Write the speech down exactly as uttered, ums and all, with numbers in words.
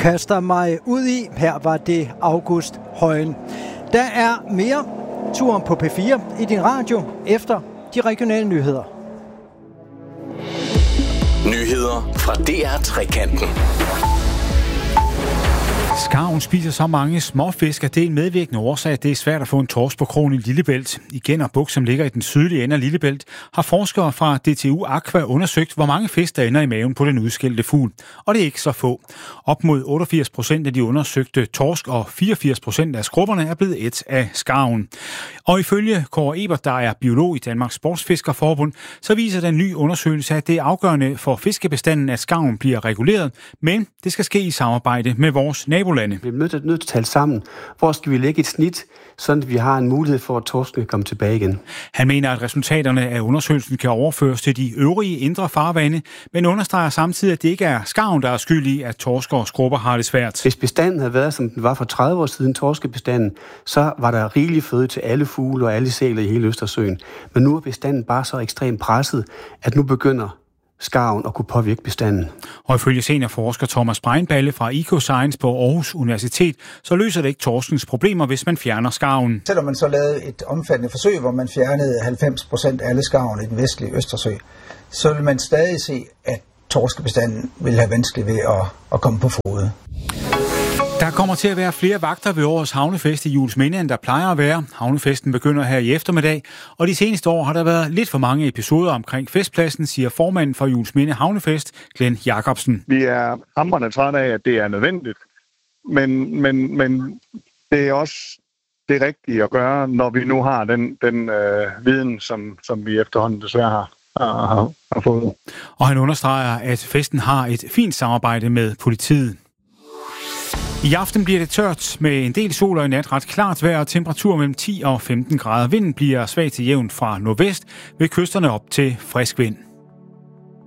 kaster mig ud i. Her var det August Højen. Der er mere Turen på P fire i din radio efter de regionale nyheder. Nyheder fra D R Trekanten. Skarven spiser så mange småfisk, at det er en medvirkende årsag, at det er svært at få en torsk på krogen i Lillebælt. I Genner Bugt, som ligger i den sydlige ende af Lillebælt, har forskere fra D T U Aqua undersøgt, hvor mange fisk, der ender i maven på den udskilte fugl. Og det er ikke så få. Op mod otteogfirs procent af de undersøgte torsk og fireogfirs procent af skrubberne er blevet et af skarven. Og ifølge Kåre Ebert, der er biolog i Danmarks Sportsfiskerforbund, så viser den nye undersøgelse, at det er afgørende for fiskebestanden, at skarven bliver reguleret, men det skal ske i samarbejde med vores nabolande. Vi er nødt til, nødt til at tale sammen. Hvor skal vi lægge et snit, så vi har en mulighed for, at torsken kan komme tilbage igen? Han mener, at resultaterne af undersøgelsen kan overføres til de øvrige indre farvande, men understreger samtidig, at det ikke er skarven, der er skyld i, at torsker og skrubber har det svært. Hvis bestanden havde været, som den var for tredive år siden, torskebestanden, så var der rigelig føde til alle fugle og alle sæler i hele Østersøen. Men nu er bestanden bare så ekstremt presset, at nu begynder skarven at kunne påvirke bestanden. Og ifølge seniorforsker Thomas Breinballe fra Ecoscience på Aarhus Universitet, så løser det ikke torskens problemer, hvis man fjerner skarven. Selvom man så lavede et omfattende forsøg, hvor man fjernede halvfems procent af alle skarven i den vestlige Østersø, så vil man stadig se, at torskebestanden vil have vanskeligt ved at, at komme på fode. Der kommer til at være flere vagter ved årets havnefest i Juelsminde, end der plejer at være. Havnefesten begynder her i eftermiddag, og de seneste år har der været lidt for mange episoder omkring festpladsen, siger formanden for Juelsminde Havnefest, Glenn Jacobsen. Vi er hamrende trætte af, at det er nødvendigt, men, men, men det er også det rigtige at gøre, når vi nu har den, den øh, viden, som, som vi efterhånden desværre har, har, har fået. Og han understreger, at festen har et fint samarbejde med politiet. I aften bliver det tørt med en del sol og i nat ret klart vejr og temperatur mellem ti og femten grader. Vinden bliver svag til jævn fra nordvest ved kysterne op til frisk vind.